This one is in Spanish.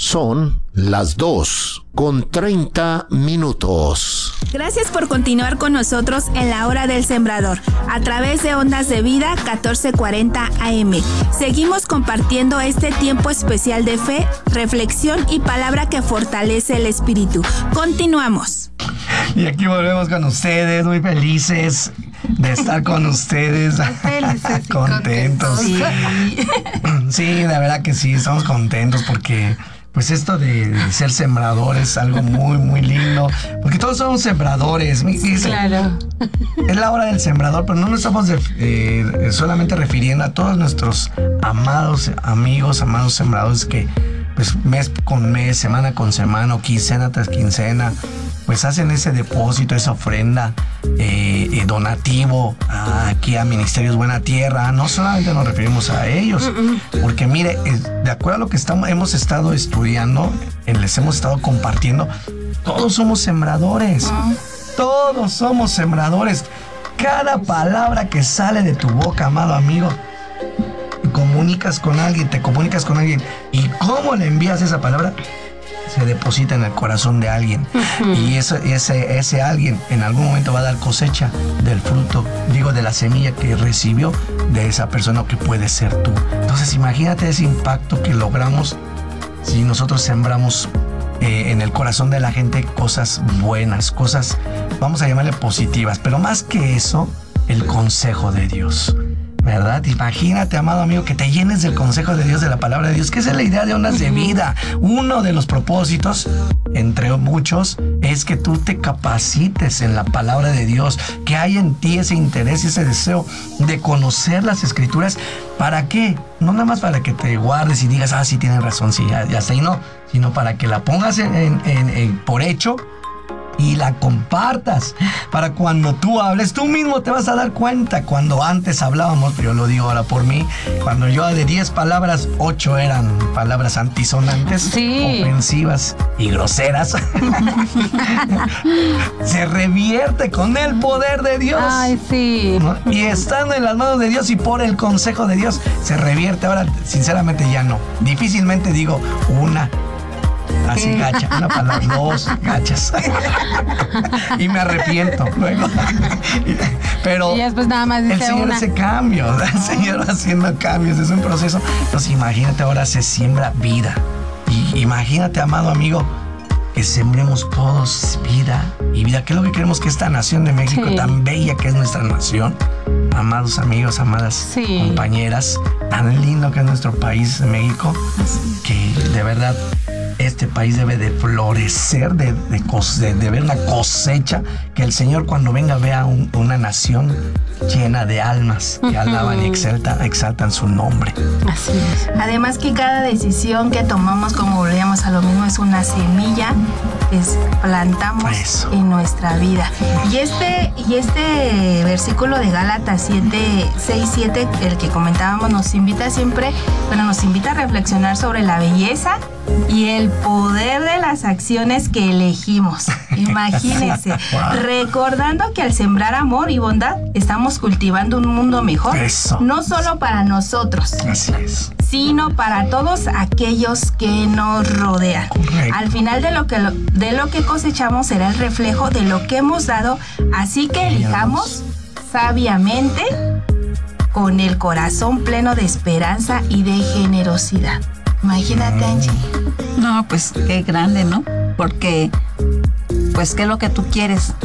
Son las 2:30. Gracias por continuar con nosotros en la Hora del Sembrador, a través de Ondas de Vida 1440 AM. Seguimos compartiendo este tiempo especial de fe, reflexión y palabra que fortalece el espíritu. Continuamos. Y aquí volvemos con ustedes, muy felices de estar con ustedes. Felices y contentos. Sí, de verdad que sí, estamos contentos porque pues esto de ser sembrador es algo muy, muy lindo, porque todos somos sembradores. Claro. Es la hora del sembrador, pero no nos estamos solamente refiriendo a todos nuestros amados amigos, amados sembradores que pues mes con mes, semana con semana, o quincena tras quincena, pues hacen ese depósito, esa ofrenda, donativo aquí a Ministerios Buena Tierra. No solamente nos referimos a ellos, porque mire, de acuerdo a lo que hemos estado estudiando, les hemos estado compartiendo, todos somos sembradores. Todos somos sembradores. Cada palabra que sale de tu boca, amado amigo, te comunicas con alguien, y cómo le envías esa palabra se deposita en el corazón de alguien. Y ese alguien en algún momento va a dar cosecha del fruto, de la semilla que recibió de esa persona, que puede ser tú. Entonces imagínate ese impacto que logramos si nosotros sembramos en el corazón de la gente cosas buenas, cosas, vamos a llamarle positivas, pero más que eso, el consejo de Dios, ¿verdad? Imagínate, amado amigo, que te llenes del consejo de Dios, de la palabra de Dios, que esa es la idea de Ondas de Vida. Uno de los propósitos, entre muchos, es que tú te capacites en la palabra de Dios, que haya en ti ese interés y ese deseo de conocer las Escrituras. ¿Para qué? No nada más para que te guardes y digas, sí, tienes razón, sí, ya está ahí, no, sino para que la pongas por hecho y la compartas, para cuando tú hables, tú mismo te vas a dar cuenta. Cuando antes hablábamos, yo lo digo ahora por mí, cuando yo de 10 palabras, 8 eran palabras antisonantes, ofensivas y groseras, se revierte con el poder de Dios. Ay, sí. ¿No? Y estando en las manos de Dios y por el consejo de Dios, se revierte. Ahora, sinceramente, ya no. Difícilmente digo una así gacha, una palabra, 2 gachas. Y me arrepiento luego. Pero y después nada más dice el Señor hace cambios, el Señor va haciendo cambios, es un proceso. Entonces imagínate, ahora se siembra vida. Y imagínate, amado amigo, que sembremos todos vida y vida. ¿Qué es lo que queremos? Que esta nación de México, tan bella que es nuestra nación, amados amigos, amadas compañeras, tan lindo que es nuestro país de México, que de verdad este país debe de florecer, de ver una cosecha, que el Señor cuando venga vea una nación llena de almas que alaban y exaltan su nombre. Así es. Además que cada decisión que tomamos, como volvíamos a lo mismo, es una semilla que plantamos en nuestra vida. Y este versículo de Gálatas 6:7, el que comentábamos, nos invita a reflexionar sobre la belleza y el poder de las acciones que elegimos. Imagínense, recordando que al sembrar amor y bondad estamos cultivando un mundo mejor, no solo para nosotros, sino para todos aquellos que nos rodean. Correcto. Al final de lo que cosechamos será el reflejo de lo que hemos dado, así que elijamos sabiamente, con el corazón pleno de esperanza y de generosidad. Imagínate, Angie. No, pues qué grande, ¿no? Porque, pues, ¿qué es lo que tú quieres?